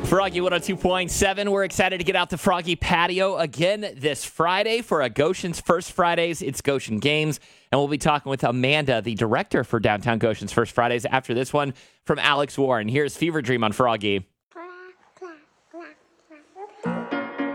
Froggy 102.7. We're excited to get out the Froggy patio again this Friday for a Goshen's First Fridays. It's Goshen Games. And we'll be talking with Amanda, the director for Downtown Goshen's First Fridays, after this one from Alex Warren. Here's Fever Dream on Froggy.